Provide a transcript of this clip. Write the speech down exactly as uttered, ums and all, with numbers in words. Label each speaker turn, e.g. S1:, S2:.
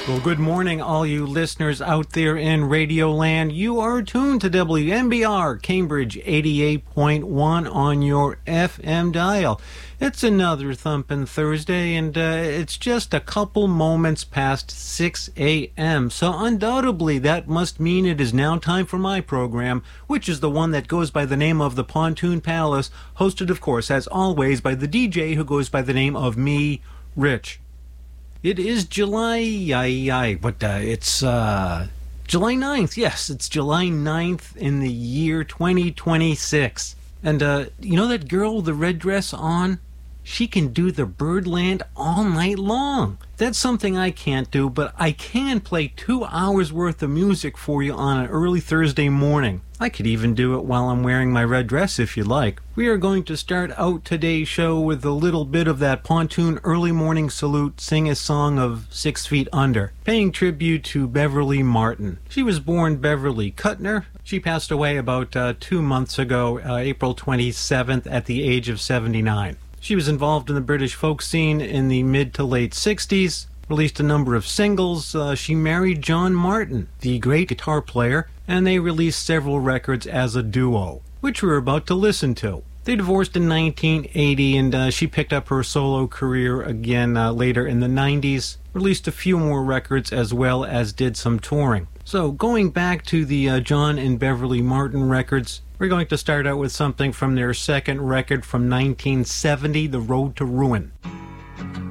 S1: Well, good morning, all you listeners out there in Radio Land. You are tuned to W M B R Cambridge eighty-eight point one on your F M dial. It's another thumping Thursday, and uh, it's just a couple moments past six a.m., so undoubtedly that must mean it is now time for my program, which is the one that goes by the name of The Pontoon Palace, hosted, of course, as always, by the D J who goes by the name of me, Rich. It is July, aye, aye, but uh, it's uh, July ninth. Yes, it's July ninth in the year twenty twenty-six. And uh, you know that girl with the red dress on? She can do the Birdland all night long. That's something I can't do, but I can play two hours worth of music for you on an early Thursday morning. I could even do it while I'm wearing my red dress if you like. We are going to start out today's show with a little bit of that Pontoon early morning salute, Sing a Song of Six Feet Under, paying tribute to Beverly Martin. She was born Beverly Kuttner. She passed away about uh, two months ago, uh, April twenty-seventh, at the age of seventy-nine. She was involved in the British folk scene in the mid to late sixties, released a number of singles. Uh, she married John Martin, the great guitar player, and they released several records as a duo, which we're about to listen to. They divorced in nineteen eighty, and uh, she picked up her solo career again uh, later in the nineties, released a few more records as well as did some touring. So going back to the uh, John and Beverly Martin records, we're going to start out with something from their second record from nineteen seventy, The Road to Ruin.